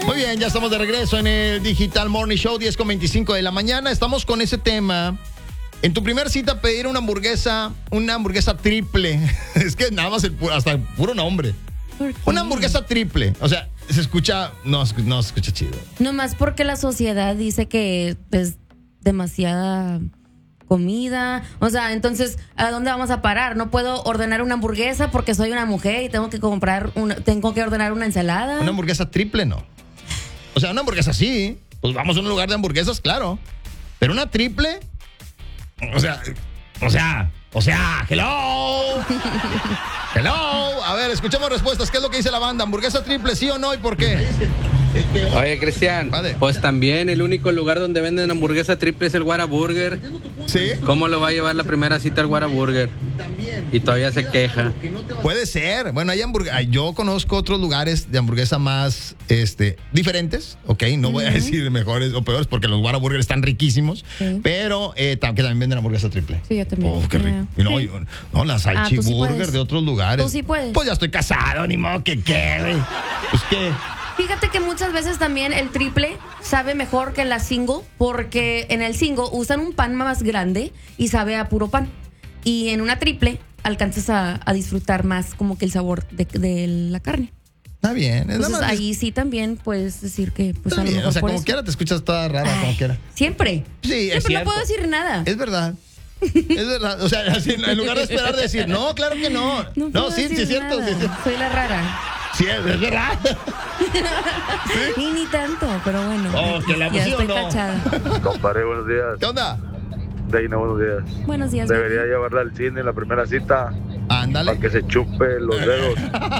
Muy bien, ya estamos de regreso en el Digital Morning Show, 10:25 de la mañana. Estamos con ese tema. En tu primera cita pedir una hamburguesa triple. Es que nada más hasta el puro nombre. ¿Por qué? Una hamburguesa triple. O sea, se escucha, no se escucha chido. Nomás porque la sociedad dice que es demasiada comida. O sea, entonces, ¿a dónde vamos a parar? No puedo ordenar una hamburguesa porque soy una mujer y tengo que ordenar una ensalada. Una hamburguesa triple no. O sea, una hamburguesa sí. Pues vamos a un lugar de hamburguesas, claro. Pero una triple, o sea, hello. Hello. A ver, escuchemos respuestas. ¿Qué es lo que dice la banda? ¿Hamburguesa triple, sí o no y por qué? Oye, Cristian, Padre. pues también el único lugar donde venden hamburguesa triple es el Whataburger. ¿Sí? ¿Cómo lo va a llevar la primera cita al Whataburger? Y todavía se queja. Puede ser. Bueno, yo conozco otros lugares de hamburguesa más diferentes, ¿ok? No voy a decir mejores o peores porque los Whataburger están riquísimos, Sí. pero que también venden hamburguesa triple. Sí, yo también. Oh, qué rico. Y no, la salchi tú sí burger puedes. de otros lugares. Tú sí puedes. Pues ya estoy casado, ni modo que qué, güey. Pues qué. Fíjate que muchas veces también el triple sabe mejor que la single, porque en el single usan un pan más grande y sabe a puro pan. Y en una triple alcanzas a disfrutar más como que el sabor de la carne. Está bien. Es Entonces nada más- ahí sí también puedes decir que pues está a lo bien. mejor O sea, por como eso. quiera te escuchas toda rara, como quiera. Siempre. Sí, es Siempre cierto. no puedo decir nada. Es verdad. Es verdad. O sea, así, en lugar de esperar decir, no, claro que no. No puedo sí, decir sí, es cierto. nada. Sí, sí. Soy la rara. Sí, es verdad. Y ni tanto, pero bueno. Oh, que la ya emoción, estoy no. cachada. Compadre, buenos días. ¿Qué onda? Deina, buenos días. Buenos días. Debería baby. llevarla al cine en la primera cita para Ándale. que se chupe los dedos.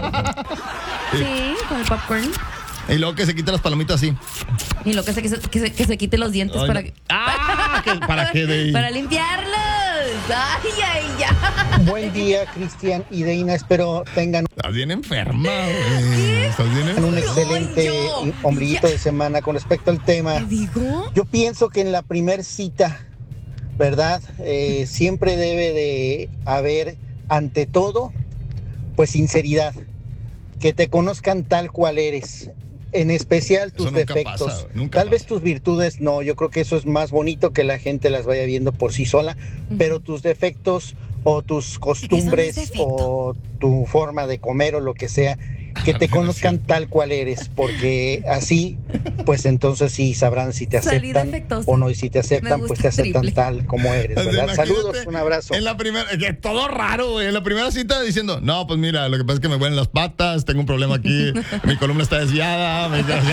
Sí, con el popcorn. Y luego que se quita las palomitas así. Y lo que se quite los dientes Ay, para no. que. ¿Para qué de ahí? Para limpiarlos. Ay, ay, ya. Buen día, Cristian y Deina. Espero tengan Estás bien enferma, güey. Estás bien enferma. un excelente yo. ombliguito de semana. Con respecto al tema, ¿Qué digo? yo pienso que en la primer cita, ¿verdad? Siempre debe de haber, ante todo, pues sinceridad. Que te conozcan tal cual eres. En especial tus Eso nunca defectos. pasa, güey, nunca Tal vez pasa. tus virtudes no. Yo creo que eso es más bonito que la gente las vaya viendo por sí sola. Pero tus defectos o tus costumbres defecto. o tu forma de comer o lo que sea, que te conozcan tal cual eres, porque así, pues entonces sí sabrán si te Salí aceptan defectuosa. o no, y si te aceptan, Me pues gusta te aceptan triple. tal como eres, O sea, ¿verdad? imagínate Saludos, un abrazo. En la primera, que todo raro, güey. En la primera cita diciendo, no, pues mira, lo que pasa es que me huelen las patas, tengo un problema aquí, mi columna está desviada,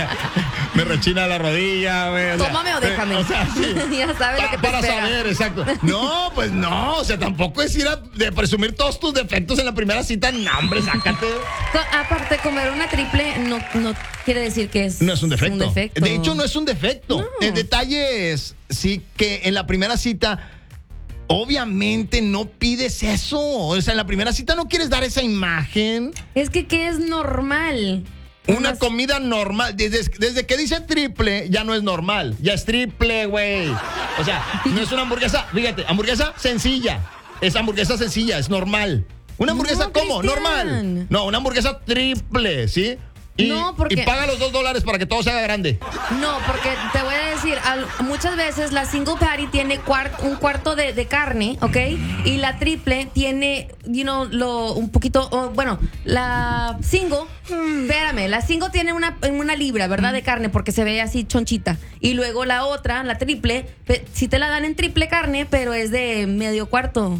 me rechina la rodilla, güey. O sea, Tómame o déjame. O sea, sí. Ya sabes lo que te Para espera. saber, exacto. No, pues no, o sea, tampoco es ir de presumir todos tus defectos en la primera cita. No, hombre, sácate. Aparte, comer una triple no quiere decir que es No es un defecto. un defecto. De hecho, no es un defecto. No. El detalle es, sí, que en la primera cita, obviamente no pides eso. O sea, en la primera cita no quieres dar esa imagen. Es que ¿qué es normal? Una Nomás- comida normal. Desde que dice triple, ya no es normal. Ya es triple, güey. O sea, no es una hamburguesa. Fíjate, hamburguesa sencilla. Es hamburguesa sencilla, es normal. ¿Una hamburguesa No, cómo? Cristian. Normal. No, una hamburguesa triple, ¿sí? Y, No, porque- y paga los $2 para que todo se haga grande. No, porque te voy a decir, muchas veces la single patty tiene un cuarto de carne, ¿ok? Y la triple tiene, un poquito, bueno, la single, espérame, la single tiene una libra, ¿verdad? De carne, porque se ve así chonchita. Y luego la otra, la triple, sí te la dan en triple carne, pero es de medio cuarto.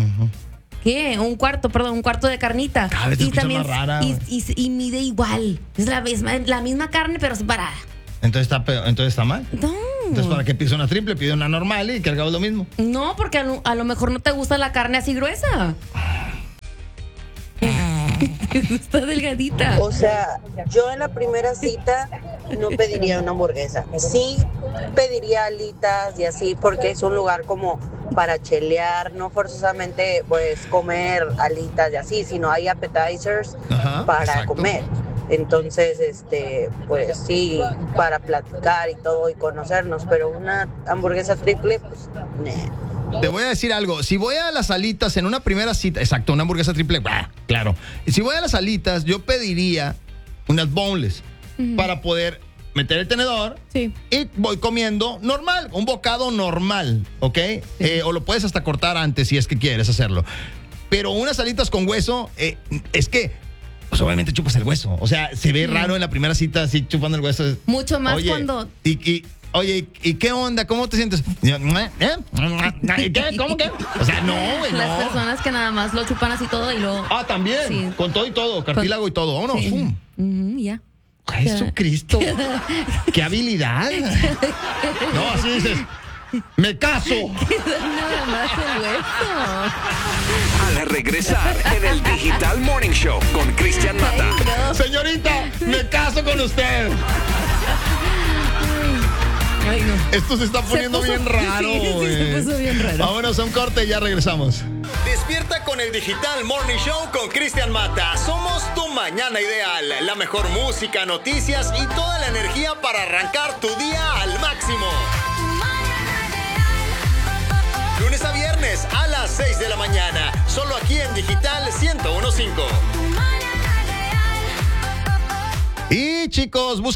¿Qué? Un cuarto de carnita. Cada vez te escuchas más rara, y mide igual. Es la misma carne, pero separada. Entonces está mal. No. Entonces, ¿para qué pides una triple? Pide una normal y que al cabo es lo mismo. No, porque a lo mejor no te gusta la carne así gruesa. Te gusta delgadita. O sea, yo en la primera cita no pediría una hamburguesa. Sí pediría alitas y así, porque es un lugar como para chelear, no forzosamente pues comer alitas y así, sino hay appetizers Ajá, para exacto. comer. Entonces, pues sí, para platicar y todo y conocernos, pero una hamburguesa triple, pues, nah. Te voy a decir algo. Si voy a las alitas en una primera cita, exacto, una hamburguesa triple, claro. Y si voy a las alitas, yo pediría unas boneless para poder meter el tenedor Sí. y voy comiendo normal, un bocado normal, ¿ok? O lo puedes hasta cortar antes si es que quieres hacerlo. Pero unas alitas con hueso, es que pues obviamente chupas el hueso. O sea, se ve raro en la primera cita así chupando el hueso. Mucho más Oye, cuando... Oye, ¿y qué onda? ¿Cómo te sientes? ¿Qué? ¿Cómo qué? O sea, no, güey, no. Las personas que nada más lo chupan así todo y luego... Ah, también. Sí. Con todo y todo, cartílago y todo. Vámonos. Sí. ¡Pum! Ya. Jesucristo. ¡Qué habilidad! No, así dices. ¡Me caso! Nada más el hueso. Al regresar en el Digital Morning Show con Cristian Mata. Señorita, me caso con usted. Ay, no. Esto se está poniendo bien raro. Sí, se puso bien raro. Vámonos a un corte y ya regresamos. Despierta con el Digital Morning Show con Cristian Mata. Somos tu mañana ideal. La mejor música, noticias y toda la energía para arrancar tu día al máximo. Lunes a viernes a las 6 de la mañana. Solo aquí en Digital 101.5. Y chicos,